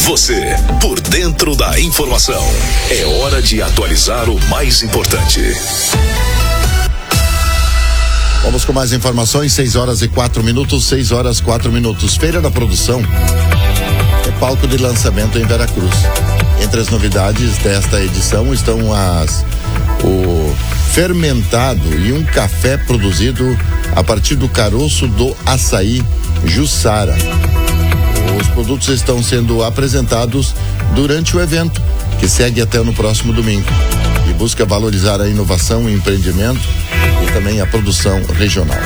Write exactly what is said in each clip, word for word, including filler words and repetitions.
Você, por dentro da informação. É hora de atualizar o mais importante. Vamos com mais informações, seis horas e quatro minutos, seis horas quatro minutos. Feira da Produção é palco de lançamento em Veracruz. Entre as novidades desta edição estão as o fermentado e um café produzido a partir do caroço do açaí Jussara. Os produtos estão sendo apresentados durante o evento, que segue até no próximo domingo, e busca valorizar a inovação, o empreendimento e também a produção regional.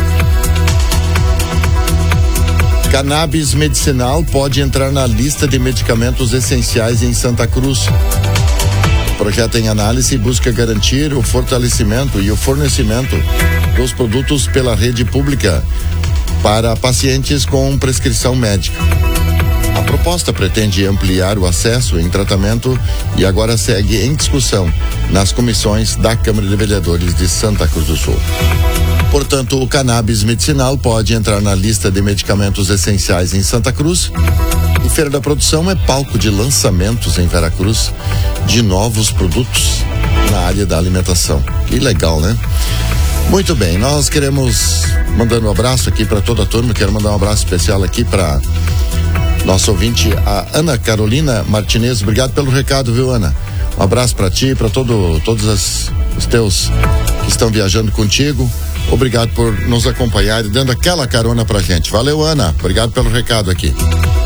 Cannabis medicinal pode entrar na lista de medicamentos essenciais em Santa Cruz. O projeto em análise busca garantir o fortalecimento e o fornecimento dos produtos pela rede pública para pacientes com prescrição médica. A proposta pretende ampliar o acesso em tratamento e agora segue em discussão nas comissões da Câmara de Vereadores de Santa Cruz do Sul. Portanto, o cannabis medicinal pode entrar na lista de medicamentos essenciais em Santa Cruz. E Feira da Produção é palco de lançamentos em Veracruz de novos produtos na área da alimentação. Que legal, né? Muito bem, nós queremos, mandando um abraço aqui para toda a turma, quero mandar um abraço especial aqui para nosso ouvinte, a Ana Carolina Martinez. Obrigado pelo recado, viu, Ana? Um abraço para ti, para todo, todos as, os teus que estão viajando contigo. Obrigado por nos acompanhar e dando aquela carona pra gente. Valeu, Ana. Obrigado pelo recado aqui.